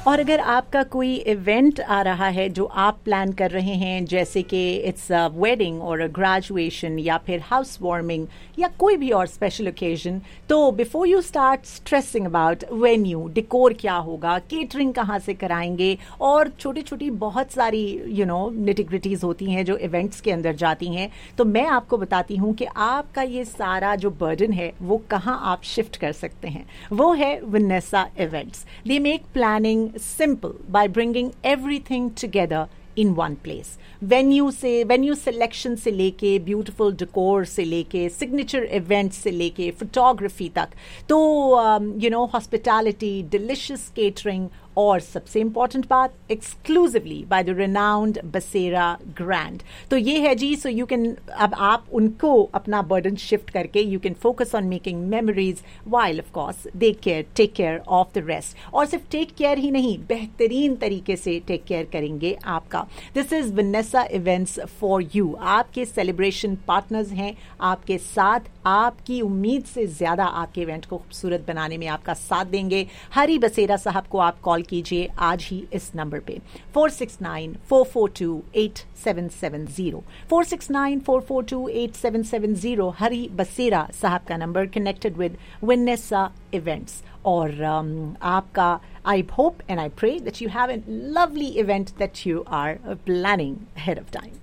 और अगर आपका कोई इवेंट आ रहा है जो आप प्लान कर रहे हैं, जैसे कि इट्स अ वेडिंग और अ ग्रेजुएशन या फिर हाउस वार्मिंग या कोई भी और स्पेशल ओकेजन, तो before you start stressing about venue, डिकोर क्या होगा, केटरिंग कहाँ से कराएंगे, और छोटी छोटी बहुत सारी निटिग्रिटीज होती हैं जो इवेंट्स के अंदर जाती हैं, तो मैं आपको बताती हूँ कि आपका ये सारा जो बर्डन है वो कहाँ आप शिफ्ट कर सकते हैं। वो है Vanessa Events. They make planning simple by bringing everything together in one place. Venue selection से लेके ब्यूटिफुल डिकोर से लेके सिग्नेचर इवेंट्स से लेके फोटोग्राफी तक, तो हॉस्पिटैलिटी, डिलिशियस केटरिंग, और सबसे इंपॉर्टेंट बात, एक्सक्लूसिवली बाय द रिनाउंड बसेरा ग्रैंड। तो ये है जी, सो यू कैन, अब आप उनको अपना बर्डन शिफ्ट करके you can focus on making memories while of course they take care of the rest. और सिर्फ टेक केयर ही नहीं, बेहतरीन तरीके से टेक केयर करेंगे आपका। This is Vanessa Events for you. आपके सेलिब्रेशन पार्टनर्स हैं आपके साथ, आपकी उम्मीद से ज्यादा आपके इवेंट को खूबसूरत बनाने में आपका साथ देंगे। हरी बसेरा साहब को आप कॉल कीजिए आज ही इस नंबर पे 469-442-8770, 469-442-8770। हरी बसेरा साहब का number, connected with Vanessa Events। और आपका, I hope and I pray that you have a lovely event that you are planning ahead of time.